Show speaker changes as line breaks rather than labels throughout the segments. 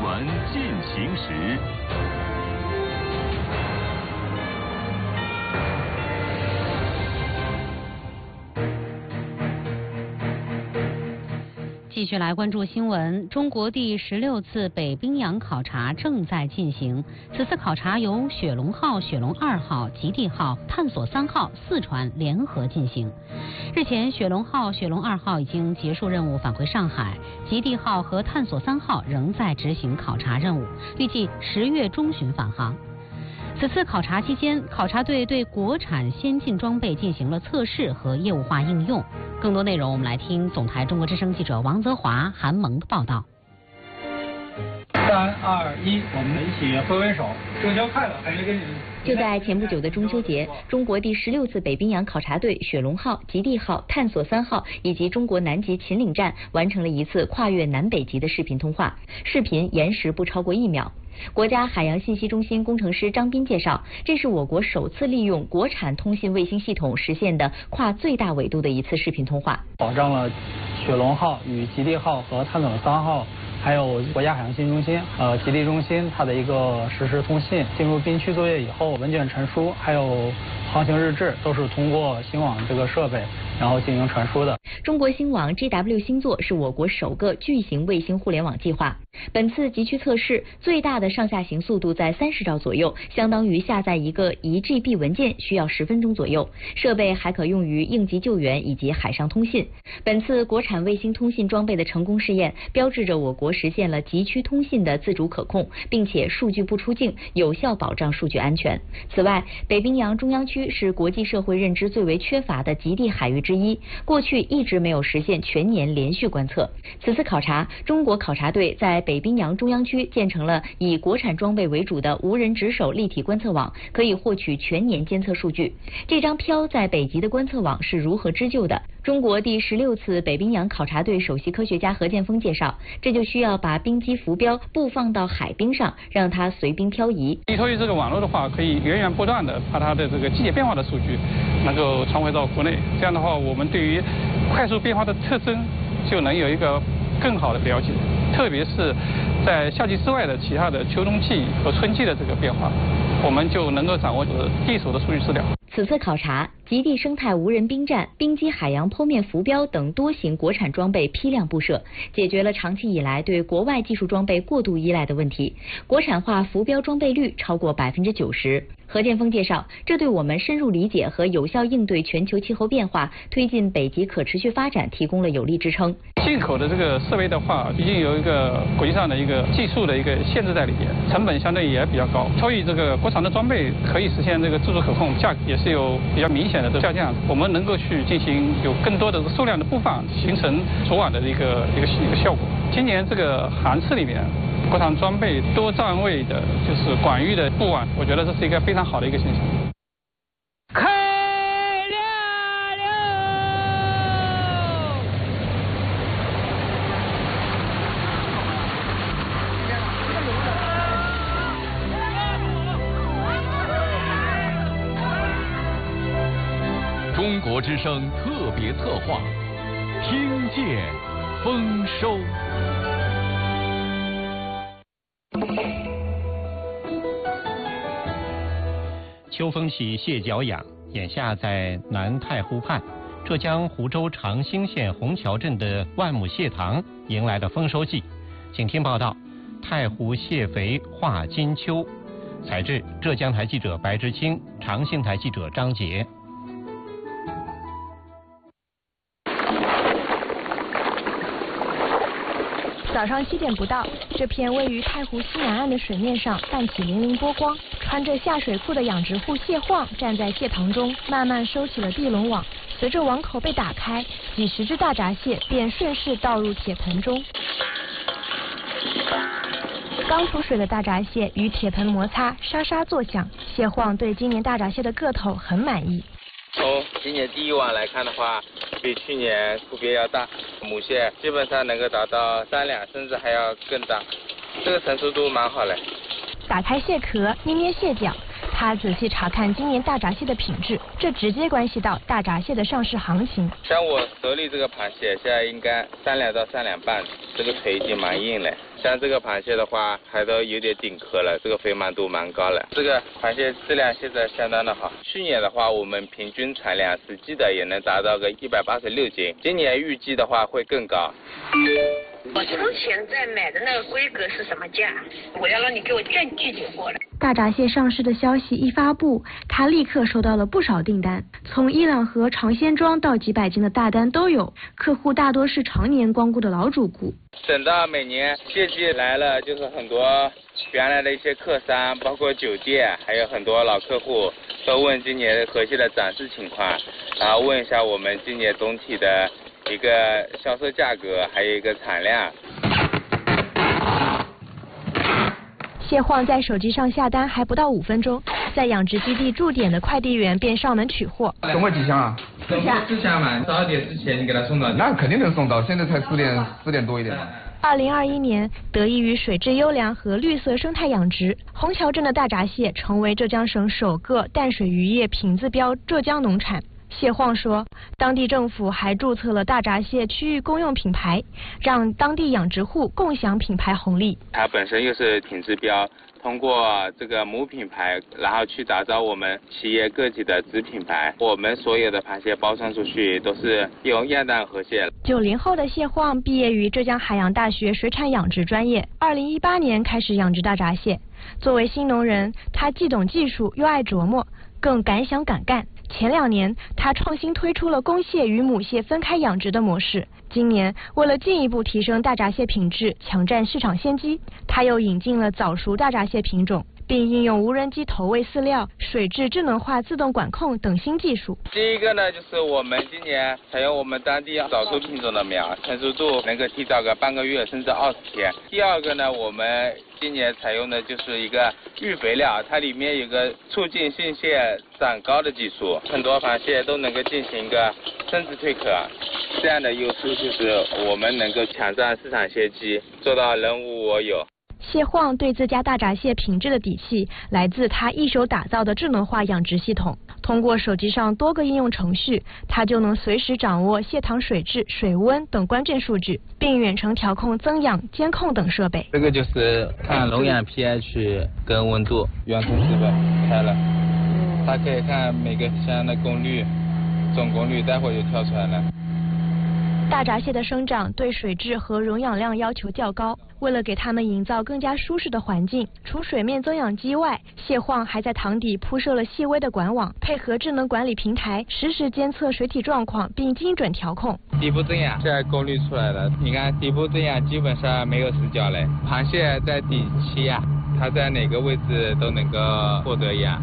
闻进行时。
继续来关注新闻。中国第16次北冰洋考察正在进行。此次考察由雪龙号、雪龙2号、极地号、探索3号4船联合进行。日前，雪龙号、雪龙2号已经结束任务返回上海，极地号和探索3号仍在执行考察任务，预计10月中旬返航。此次考察期间，考察队对国产先进装备进行了测试和业务化应用。更多内容，我们来听总台中国之声记者王泽华、韩萌的报道。
3、2、1，我们一起挥挥手，中秋快乐！还是跟你们。
就在前不久的中秋节，中国第16次北冰洋考察队雪龙号、极地号、探索3号以及中国南极秦岭站完成了一次跨越南北极的视频通话，视频延时不超过1秒。国家海洋信息中心工程师张斌介绍，这是我国首次利用国产通信卫星系统实现的跨最大纬度的一次视频通话，
保障了雪龙号与极地号和探索3号还有国家海洋信息中心、极地中心它的一个实时通信。进入冰区作业以后，文件传输还有航行日志都是通过星网这个设备然后进行传输的。
中国星网 GW 星座是我国首个巨型卫星互联网计划。本次极区测试最大的上下行速度在30兆左右，相当于下载一个1GB 文件需要10分钟左右。设备还可用于应急救援以及海上通信。本次国产卫星通信装备的成功试验，标志着我国实现了极区通信的自主可控，并且数据不出境，有效保障数据安全。此外，北冰洋中央区是国际社会认知最为缺乏的极地海域之一，过去一直没有实现全年连续观测。此次考察，中国考察队在北冰洋中央区建成了以国产装备为主的无人值守立体观测网，可以获取全年监测数据。这张漂在北极的观测网是如何织就的？中国第16次北冰洋考察队首席科学家何建峰介绍，这就需要把冰机浮标布放到海冰上，让它随冰漂移。
依托于这个网络的话，可以源源不断的把它的这个季节变化的数据能够传回到国内，这样的话，我们对于快速变化的特征就能有一个更好的了解，特别是在夏季之外的其他的秋冬季和春季的这个变化，我们就能够掌握地手的数据资料。
此次考察，极地生态无人冰站、冰机海洋剖面浮标等多型国产装备批量布设，解决了长期以来对国外技术装备过度依赖的问题。国产化浮标装备率超过90%。何建峰介绍，这对我们深入理解和有效应对全球气候变化、推进北极可持续发展提供了有力支撑。
进口的这个设备的话，毕竟有一个国际上的一个技术的一个限制在里边，成本相对也比较高，所以这个国产的装备可以实现这个自主可控，价格也是有比较明显的下降。我们能够去进行有更多的数量的布放，形成组网的一个效果。今年这个航次里面，国产装备多站位的，就是广域的布网，我觉得这是一个非常好的一个现象。
开亮了！
中国之声特别策划，听见丰收。
秋风起，蟹脚痒。眼下在南太湖畔，浙江湖州长兴县虹桥镇的万亩蟹塘迎来了丰收季。请听报道：太湖蟹肥化金秋。采制浙江台记者白之清，长兴台记者张杰。
早上7点不到，这片位于太湖西南岸的水面上泛起粼粼波光。穿着下水裤的养殖户蟹晃站在蟹塘中，慢慢收起了地笼网。随着网口被打开，几十只大闸蟹便顺势倒入铁盆中。刚出水的大闸蟹与铁盆摩擦，沙沙作响。蟹晃对今年大闸蟹的个头很满意。
从今年第一网来看的话，比去年区别要大，母蟹基本上能够达到3两，甚至还要更大，这个成熟度蛮好嘞。
打开蟹壳，捏捏蟹脚，他仔细查看今年大闸蟹的品质，这直接关系到大闸蟹的上市行情。
像我手里这个螃蟹，现在应该3两到3两半，这个腿已经蛮硬了。 像这个螃蟹的话，还都有点顶壳了，这个肥满度蛮高了。这个螃蟹质量现在相当的好。去年的话，我们平均产量实际的也能达到个186斤，今年预计的话会更高。
我之前在买的那个规格是什么价？我要让你给我更具体过来。
大闸蟹上市的消息一发布，他立刻收到了不少订单，从伊朗河尝鲜装到几百斤的大单都有，客户大多是常年光顾的老主顾。
等到每年蟹季来了，就是很多原来的一些客商，包括酒店，还有很多老客户都问今年河蟹的展示情况，然后问一下我们今年总体的一个销售价格，还有一个产量。
蟹晃在手机上下单还不到5分钟，在养殖基地驻点的快递员便上门取货。
总共几箱啊
？4箱嘛，12点之前你给他送到。
那肯定能送到，现在才4点多一点嘛。
2021年，得益于水质优良和绿色生态养殖，虹桥镇的大闸蟹成为浙江省首个淡水渔业品质标浙江农产。蟹晃说，当地政府还注册了大闸蟹区域公用品牌，让当地养殖户共享品牌红利。
它本身又是品质标，通过这个母品牌，然后去打造我们企业个体的子品牌。我们所有的螃蟹包装出去都是用亚淡河蟹。
90后的蟹晃毕业于浙江海洋大学水产养殖专业，2018年开始养殖大闸蟹。作为新农人，他既懂技术又爱琢磨，更敢想敢干。前2年，他创新推出了公蟹与母蟹分开养殖的模式。今年，为了进一步提升大闸蟹品质，抢占市场先机，他又引进了早熟大闸蟹品种，并应用无人机投喂饲料、水质智能化自动管控等新技术。
第一个呢，就是我们今年采用我们当地早熟品种的苗，成熟度能够提早个半个月甚至20天。第二个呢，我们今年采用的就是一个育肥料，它里面有个促进性蟹长高的技术，很多螃蟹都能够进行一个生殖蜕壳，这样的优势就是我们能够抢占市场先机，做到人无我有。
蟹晃对自家大闸蟹品质的底气来自他一手打造的智能化养殖系统。通过手机上多个应用程序，他就能随时掌握蟹塘水质、水温等关键数据，并远程调控增氧、监控等设备。
这个就是看笼养 pH 跟温度，远程设备开了，它可以看每个箱的功率、总功率，待会就跳出来了。
大闸蟹的生长对水质和溶氧量要求较高，为了给它们营造更加舒适的环境，除水面增氧机外，蟹晃还在塘底铺设了细微的管网，配合智能管理平台，实时监测水体状况并精准调控。
底部增氧，现在功率出来了，你看底部增氧基本上没有死角嘞。螃蟹在底栖呀，它在哪个位置都能够获得氧。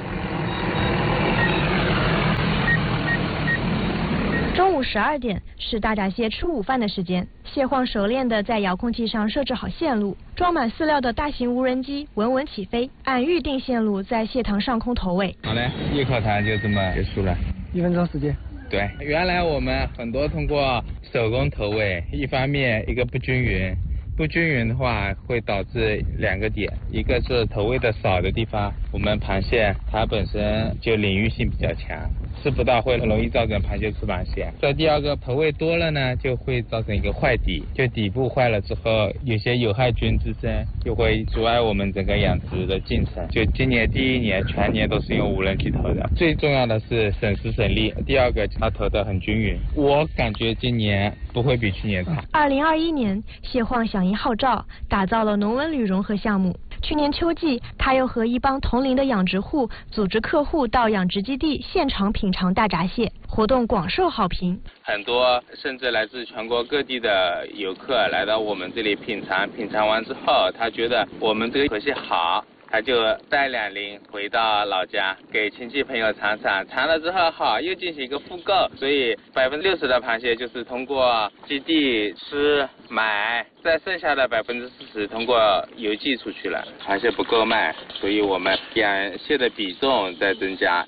中午12点是大闸蟹吃午饭的时间，蟹晃熟练地在遥控器上设置好线路，装满饲料的大型无人机稳稳起飞，按预定线路在蟹塘上空投喂。
好嘞，一口塘就这么结束了
，1分钟时间。
对，原来我们很多通过手工投喂，一方面一个不均匀。不均匀的话会导致2个点，一个是投喂的少的地方，我们螃蟹它本身就领域性比较强，吃不到会很容易造成螃蟹吃螃蟹。再第二个投喂多了呢，就会造成一个坏底，就底部坏了之后，有些有害菌滋生，就会阻碍我们整个养殖的进程。就今年第1年全年都是用无人机投的，最重要的是省时省力，第二个它投的很均匀，我感觉今年不会比去年差。
2021年，蟹晃响应号召，打造了农文旅融合项目。去年秋季，他又和一帮同龄的养殖户组织客户到养殖基地现场品尝大闸蟹，活动广受好评。
很多甚至来自全国各地的游客来到我们这里品尝完之后，他觉得我们这个河蟹好，他就带2拎回到老家给亲戚朋友尝了之后好，又进行一个复购，所以60%的螃蟹就是通过基地吃买，再剩下的40%通过邮寄出去了。螃蟹不够卖，所以我们养蟹的比重在增加。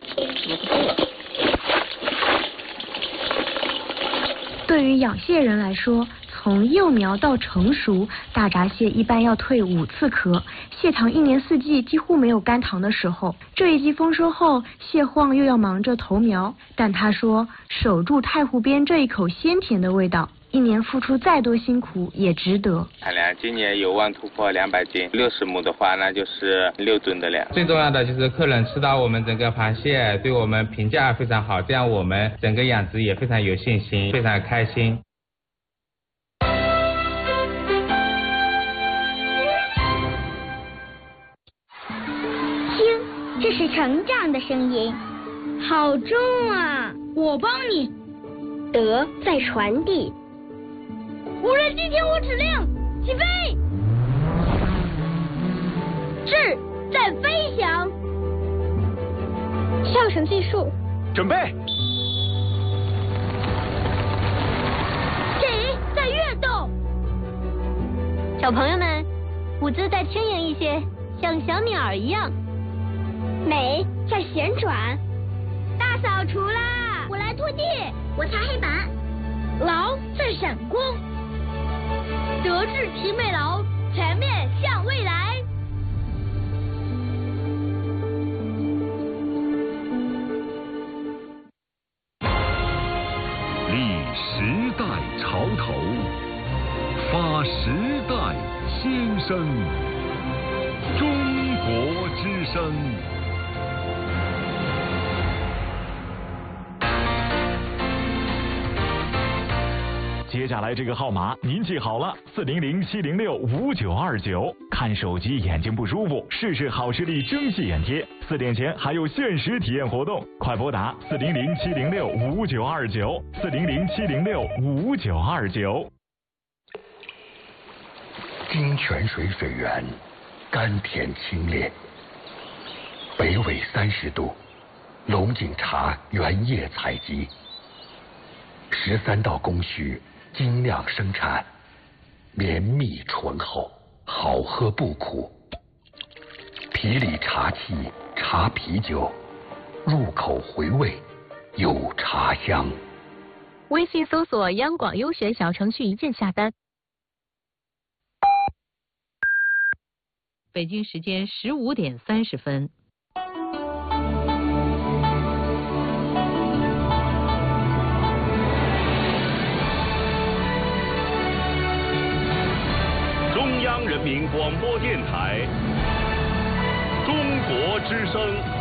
对于养蟹人来说，从幼苗到成熟，大闸蟹一般要蜕5次壳。蟹塘1年4季几乎没有干塘的时候。这一季丰收后，蟹晃又要忙着投苗，但他说守住太湖边这一口鲜甜的味道， 一年付出再多辛苦也值得。
产量今年有望突破200斤，60亩的话那就是6吨的量。最重要的就是客人吃到我们整个螃蟹，对我们评价非常好，这样我们整个养殖也非常有信心，非常开心。
听，这是成长的声音。好重啊！我帮你。德在传递。无人机听我指令，起飞。智在飞翔。上升技术。
准备。
体在跃动。小朋友们，舞姿再轻盈一些，像小鸟一样。美在旋转。大扫除啦！我来拖地，我擦黑板。劳在闪光。德智体美劳，全面向未来。
立时代潮头，发时代先声。中国之声。接下来这个号码您记好了，400-706-5929。看手机眼睛不舒服，试试好视力蒸汽眼贴，4点前还有限时体验活动，快拨打400-706-5929，400-706-5929。
金泉水水源，甘甜清冽，北纬30度，龙井茶原叶采集，13道工序。精酿生产，绵密醇厚，好喝不苦。皮里茶气，茶啤酒，入口回味，有茶香。
微信搜索央广优选小程序，一键下单。北京时间15点30分。
中央人民广播电台，中国之声。